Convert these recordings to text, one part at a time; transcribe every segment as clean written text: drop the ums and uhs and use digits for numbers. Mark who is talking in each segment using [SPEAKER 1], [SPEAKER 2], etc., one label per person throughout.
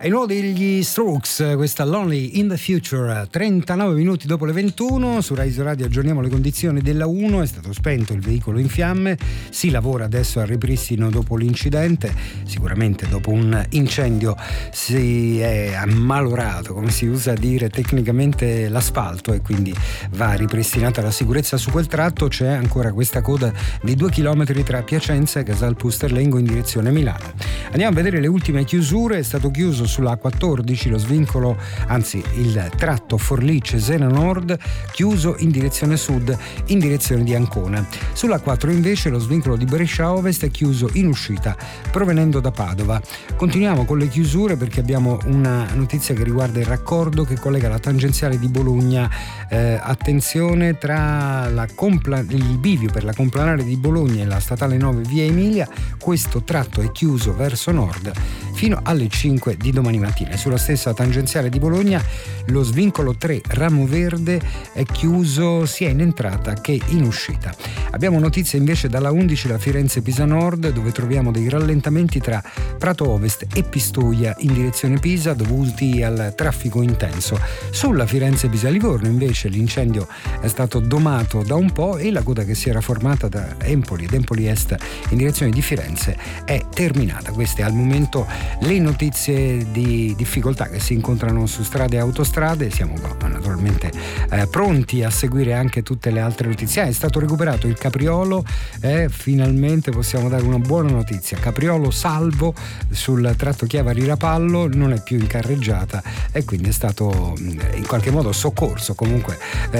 [SPEAKER 1] È il nuovo degli Strokes, questa Lonely in the Future, 39 minuti dopo le 21, su Rai Radio aggiorniamo le condizioni della 1, è stato spento il veicolo in fiamme, si lavora adesso al ripristino dopo l'incidente, sicuramente dopo un incendio si è ammalorato, come si usa a dire tecnicamente, l'asfalto e quindi va ripristinata la sicurezza su quel tratto. C'è ancora questa coda di 2 chilometri tra Piacenza e Casal Pusterlengo in direzione Milano. Andiamo a vedere le ultime chiusure. È stato chiuso sulla A14 lo svincolo, anzi il tratto Forlì-Cesena Nord, chiuso in direzione sud in direzione di Ancona. Sulla A4 invece lo svincolo di Brescia Ovest è chiuso in uscita provenendo da Padova. Continuiamo con le chiusure perché abbiamo una notizia che riguarda il raccordo che collega la tangenziale di Bologna, attenzione, tra il bivio per la Complanare di Bologna e la statale 9 via Emilia. Questo tratto è chiuso verso nord fino alle 5 di domani mattina. E sulla stessa tangenziale di Bologna lo svincolo 3 Ramo Verde è chiuso sia in entrata che in uscita. Abbiamo notizie invece dalla 11 la Firenze-Pisa Nord, dove troviamo dei rallentamenti tra Prato Ovest e Pistoia in direzione Pisa dovuti al traffico intenso. Sulla Firenze-Pisa Livorno invece l'incendio è stato domato da un po' e la coda che si era formata da Empoli ed Empoli Est in direzione di Firenze è terminata. Queste al momento le notizie di difficoltà che si incontrano su strade e autostrade. Siamo naturalmente pronti a seguire anche tutte le altre notizie. È stato recuperato il Capriolo e finalmente possiamo dare una buona notizia. Capriolo salvo sul tratto Chiavari-Rapallo, non è più in carreggiata e quindi è stato in qualche modo soccorso, comunque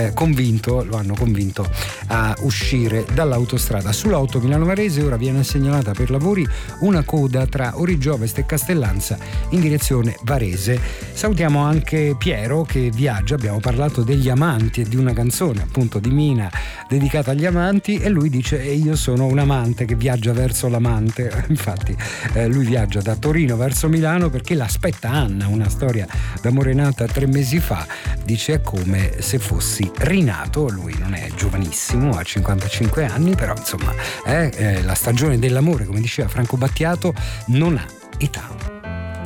[SPEAKER 1] lo hanno convinto a uscire dall'autostrada. Sull'auto Milano-Varese ora viene segnalata per lavori una coda tra Origgio Ovest e Castellanza in direzione Varese. Salutiamo anche Piero che viaggia, abbiamo parlato degli amanti e di una canzone appunto di Mina dedicata agli amanti e lui dice io sono un amante che viaggia verso l'amante. Infatti lui viaggia da Torino verso Milano perché l'aspetta Anna, una storia d'amore nata 3 mesi fa. Dice è come se fossi rinato. Lui non è giovanissimo, ha 55 anni, però insomma la stagione dell'amore, come diceva Franco Battiato, non ha età.